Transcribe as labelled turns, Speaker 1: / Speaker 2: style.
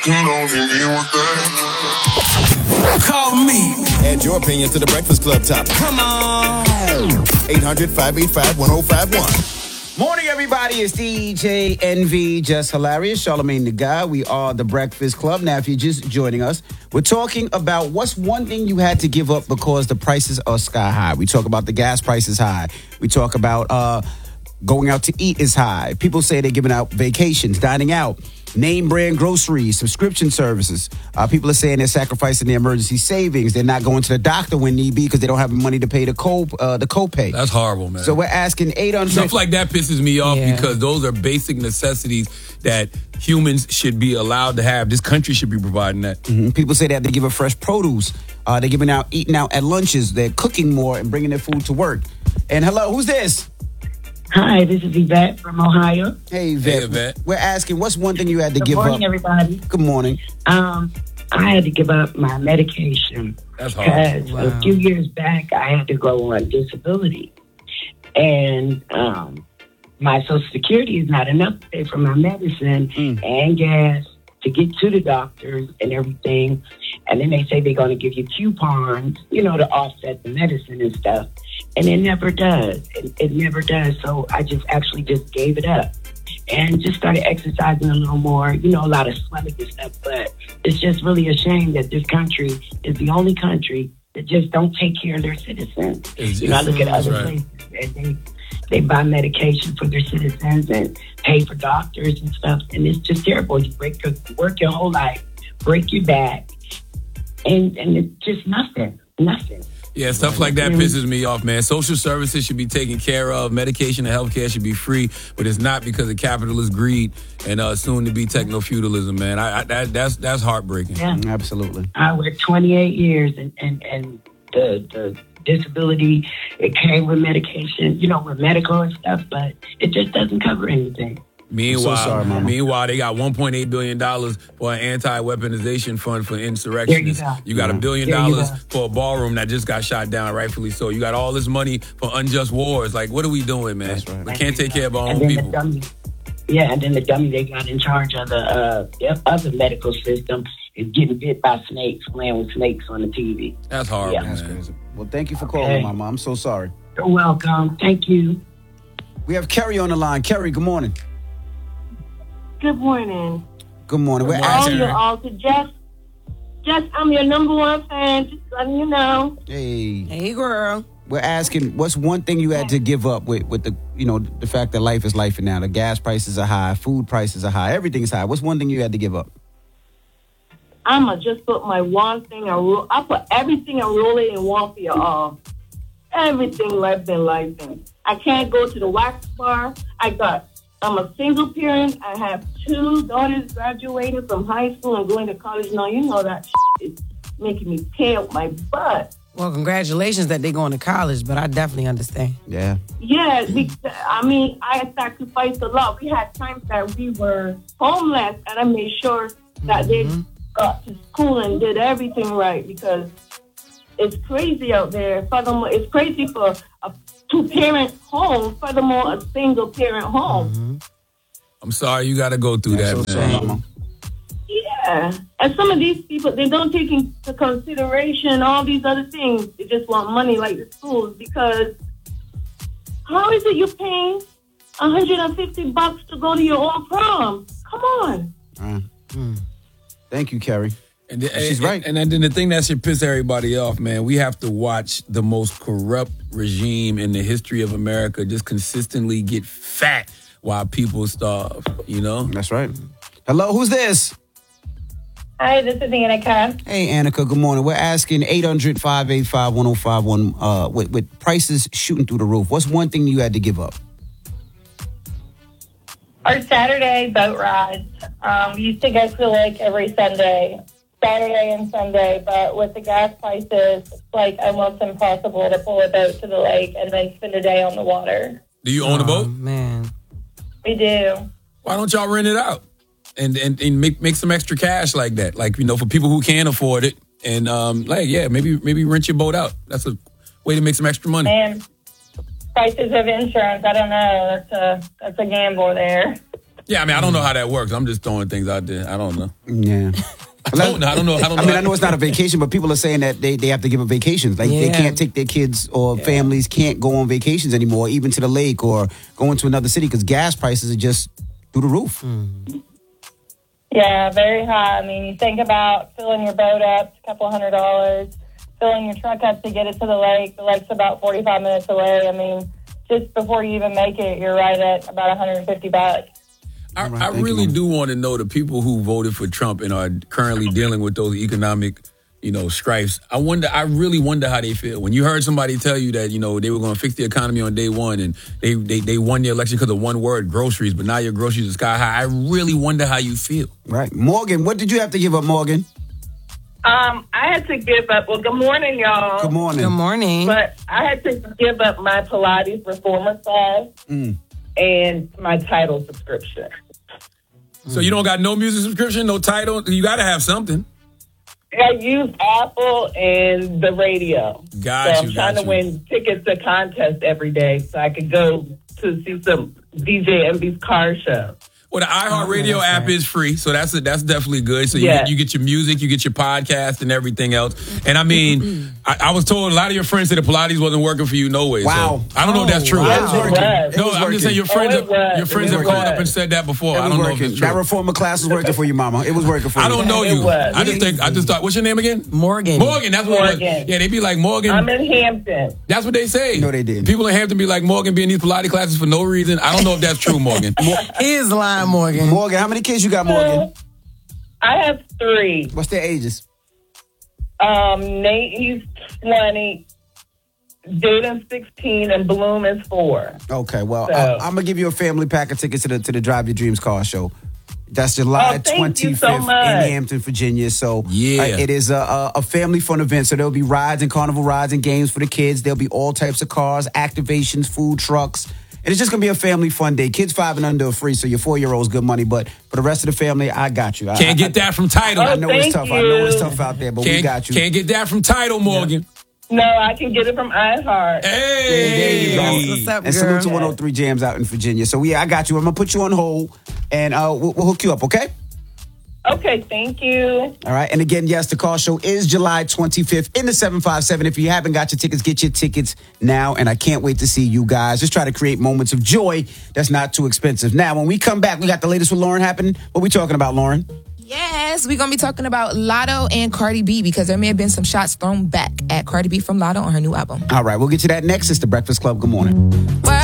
Speaker 1: Call me.
Speaker 2: Add your opinion to the Breakfast Club topic.
Speaker 1: Come on.
Speaker 2: 800-585-1051.
Speaker 3: Morning, everybody. It's DJ NV, Just Hilarious, Charlamagne the Guy. We are the Breakfast Club. Now, if you're just joining us, we're talking about what's one thing you had to give up because the prices are sky high. We talk about the gas prices high. We talk about going out to eat is high. People say they're giving out vacations, dining out, name brand groceries, subscription services. People are saying they're sacrificing their emergency savings. They're not going to the doctor when need be because they don't have money to pay the copay.
Speaker 4: That's horrible, man.
Speaker 3: So we're asking 800.
Speaker 4: Stuff like that pisses me off because those are basic necessities that humans should be allowed to have. This country should be providing that.
Speaker 3: Mm-hmm. People say they have to give up fresh produce. They're eating out at lunches. They're cooking more and bringing their food to work. And hello, who's this?
Speaker 5: Hi, this is Yvette from Ohio.
Speaker 3: Hey, Yvette. We're asking, what's one thing you had to give up?
Speaker 5: Good morning, everybody.
Speaker 3: Good morning.
Speaker 5: I had to give up my medication.
Speaker 4: That's hard.
Speaker 5: Because a few years back, I had to go on disability. And my Social Security is not enough to pay for my medicine and gas to get to the doctors and everything. And then they say they're going to give you coupons, to offset the medicine and stuff. And it never does. It never does. So I just gave it up and just started exercising a little more, a lot of swimming and stuff. But it's just really a shame that this country is the only country that just don't take care of their citizens. I look at other places and they buy medication for their citizens and pay for doctors and stuff. And it's just terrible. You work your whole life, break your back, and it's just nothing.
Speaker 4: Yeah, stuff like that pisses me off, man. Social services should be taken care of. Medication and healthcare should be free, but it's not because of capitalist greed and soon-to-be techno-feudalism, man. That's heartbreaking.
Speaker 5: Yeah,
Speaker 3: absolutely.
Speaker 5: I worked 28 years, and the disability, it came with medication, with medical and stuff, but it just doesn't cover anything.
Speaker 4: Meanwhile, they got $1.8 billion for an anti-weaponization fund for insurrectionists. You got $1 billion for a ballroom that just got shot down, rightfully so. You got all this money for unjust wars. Like, what are we doing, man?
Speaker 3: That's right.
Speaker 4: We can't take care of our own people.
Speaker 5: And then the dummy they got in charge of the other medical system is getting bit by snakes, playing with snakes on the TV.
Speaker 4: That's horrible,
Speaker 3: That's crazy. Well, thank you for calling, Mama. I'm so sorry.
Speaker 5: You're welcome. Thank you.
Speaker 3: We have Kerry on the line. Kerry, good morning.
Speaker 6: Good morning.
Speaker 3: Good morning. We're
Speaker 6: asking you all to Jess, I'm your number one fan. Just letting you know.
Speaker 3: Hey, girl. We're asking, what's one thing you had to give up with the the fact that life is life now? The gas prices are high, food prices are high, everything's high. What's one thing you had to give up?
Speaker 6: I'ma just put my one thing and rule. I put everything and roll it in one for you all. Everything life been life. I can't go to the wax bar. I'm a single parent. I have 2 daughters graduating from high school and going to college now. You know that is making me pay up my butt.
Speaker 7: Well, congratulations that they're going to college, but I definitely understand.
Speaker 3: Yeah.
Speaker 6: Yeah, I sacrificed a lot. We had times that we were homeless, and I made sure that they got to school and did everything right because it's crazy out there. Furthermore, it's crazy for a 2-parent home, furthermore, a single-parent home.
Speaker 4: I'm sorry you got to go through that, man.
Speaker 6: Yeah. And some of these people, they don't take into consideration all these other things. They just want money like the schools because how is it you're paying $150 to go to your own prom? Come on.
Speaker 3: Thank you, Kerry.
Speaker 4: And
Speaker 3: she's right.
Speaker 4: And then the thing that should piss everybody off, man, we have to watch the most corrupt regime in the history of America just consistently get fat while people starve,
Speaker 3: That's right. Hello, who's this?
Speaker 8: Hi, this is Annika.
Speaker 3: Hey, Annika, good morning. We're asking 800-585-1051 with prices shooting through the roof. What's one thing you had to give up?
Speaker 8: Our Saturday boat rides. We used to go to the lake every Saturday and Sunday, but with the gas prices, it's like almost impossible to pull a boat to the lake and then spend a day on the water.
Speaker 4: Do you own a boat?
Speaker 7: Man.
Speaker 8: We do.
Speaker 4: Why don't y'all rent it out and make some extra cash like that? Like, for people who can't afford it and maybe rent your boat out. That's a way to make some extra money.
Speaker 8: And prices of insurance, I don't know. That's a gamble there.
Speaker 4: Yeah, I mean, I don't know how that works. I'm just throwing things out there. I don't know.
Speaker 3: Yeah.
Speaker 4: I don't know.
Speaker 3: I mean, I know it's not a vacation, but people are saying that they have to give up vacations. Like they can't take their kids or families can't go on vacations anymore, even to the lake or go into another city because gas prices are just through the roof.
Speaker 8: Yeah, very high. I mean, you think about filling your boat up, a couple $100, filling your truck up to get it to the lake. The lake's about 45 minutes away. I mean, just before you even make it, you're right at about $150.
Speaker 4: I really do want to know the people who voted for Trump and are currently dealing with those economic, strifes. I really wonder how they feel. When you heard somebody tell you that, they were going to fix the economy on day one and they won the election because of one word, groceries, but now your groceries are sky high. I really wonder how you feel.
Speaker 3: Right. Morgan, what did you have to give up, Morgan?
Speaker 6: I had to give up. Well, good morning, y'all.
Speaker 3: Good morning.
Speaker 7: Good morning.
Speaker 6: But I had to give up my Pilates reformer class and my Tidal subscription.
Speaker 4: So you don't got no music subscription, no Tidal? You got to have something.
Speaker 6: I use Apple and the radio. I'm trying to win tickets to contests every day so I could go to see some DJ Envy's car show.
Speaker 4: Well, the iHeartRadio app is free, so that's definitely good. So you get your music, you get your podcast, and everything else. And I mean, I was told a lot of your friends said the Pilates wasn't working for you no way.
Speaker 3: Wow.
Speaker 4: So I don't know if that's true. I'm just saying your friends have called up and said that before. I don't know if it's true.
Speaker 3: That reformer class was working for you, Mama. It was working for you.
Speaker 4: I don't know you. I just thought, what's your name again?
Speaker 7: Morgan.
Speaker 4: That's what it was. Yeah, they be like Morgan.
Speaker 6: I'm in Hampton.
Speaker 4: That's what they say.
Speaker 3: No, they did.
Speaker 4: People in Hampton be like Morgan being these Pilates classes for no reason. I don't know if that's true, Morgan.
Speaker 7: He is lying, Morgan.
Speaker 3: Morgan, how many kids you got, Morgan?
Speaker 6: I have 3.
Speaker 3: What's their ages?
Speaker 6: Nate, he's 20. Jaden's 16, and Bloom is 4.
Speaker 3: Okay, well, I'm gonna give you a family pack of tickets to the Drive Your Dreams car show. That's July 25th in Hampton, Virginia. So it is a family fun event. So there'll be rides and carnival rides and games for the kids. There'll be all types of cars, activations, food trucks. And it's just going to be a family fun day. Kids 5 and under are free, so your 4-year-old's good money. But for the rest of the family, I got you.
Speaker 4: Can't get that from Tidal.
Speaker 3: I know it's tough. I know it's tough out there, but we got you.
Speaker 4: Can't get that from Tidal, Morgan.
Speaker 6: No, I can get it from iHeart.
Speaker 4: Hey!
Speaker 3: There you go.
Speaker 7: What's up,
Speaker 3: and salute to 103 Jams out in Virginia. So, I got you. I'm going to put you on hold, and we'll hook you up, okay?
Speaker 6: Okay, thank you.
Speaker 3: All right. And again, yes, the car show is July 25th in the 757. If you haven't got your tickets, get your tickets now. And I can't wait to see you guys. Just try to create moments of joy that's not too expensive. Now, when we come back, we got the latest with Lauren happening. What we talking about, Lauren?
Speaker 1: Yes, we're going to be talking about Lotto and Cardi B because there may have been some shots thrown back at Cardi B from Lotto on her new album.
Speaker 3: All right. We'll get to that next. It's The Breakfast Club. Good morning.